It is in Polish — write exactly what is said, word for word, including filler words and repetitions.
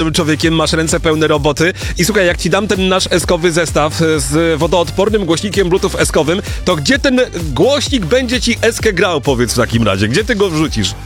mądrym człowiekiem, masz ręce pełne roboty. I słuchaj, jak ci dam ten nasz eskowy zestaw z wodoodpornym głośnikiem Bluetooth eskowym, to gdzie ten głośnik będzie ci eskę grał, powiedz w takim razie? Gdzie ty go wrzucisz?